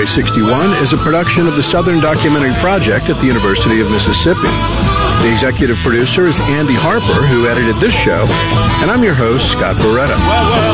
Highway 61 is a production of the Southern Documentary Project at the University of Mississippi. The executive producer is Andy Harper, who edited this show, and I'm your host, Scott Barretta.